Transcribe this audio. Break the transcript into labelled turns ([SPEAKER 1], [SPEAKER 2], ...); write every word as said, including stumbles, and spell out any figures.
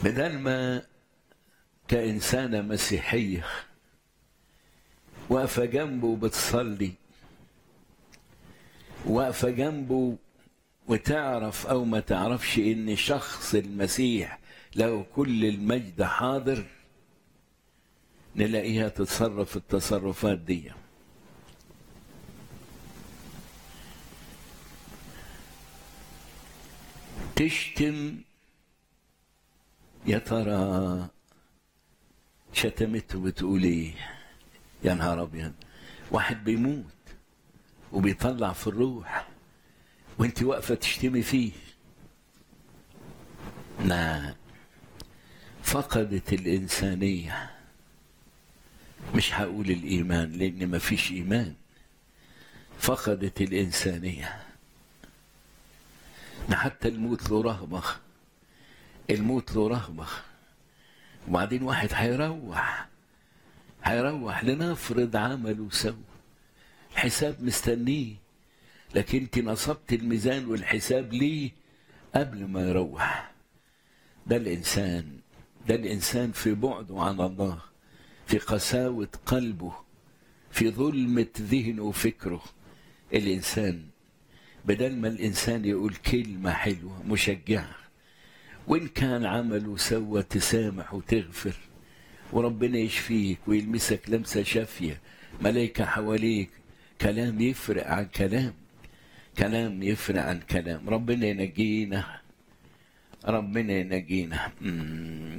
[SPEAKER 1] بدل ما كإنسانة مسيحية واقفة جنبه بتصلي، واقفة جنبه وتعرف أو ما تعرفش إن شخص المسيح له كل المجد حاضر، نلاقيها تتصرف التصرفات دي. تشتم، يا ترى شتمته بتقول ايه؟ يا نهار ابيض، واحد بيموت وبيطلع في الروح وانت واقفه تشتمي فيه. لا، فقدت الانسانيه. مش هقول الايمان لان ما فيش ايمان. فقدت الانسانيه. حتى الموت له رهبه، الموت له رهبه. وبعدين واحد هيروح هيروح لنفرض عمل وسوى، الحساب مستنيه، لكن انت نصبت الميزان والحساب ليه قبل ما يروح. ده الانسان، ده الانسان في بعده عن الله، في قساوة قلبه، في ظلمة ذهنه وفكره. الانسان بدل ما الانسان يقول كلمة حلوة مشجعة، وإن كان عمل وسوى تسامح وتغفر، وربنا يشفيك ويلمسك لمسة شافية، ملايكة حواليك، كلام يفرق عن كلام، كلام يفرق عن كلام. ربنا ينجينا، ربنا ينجينا.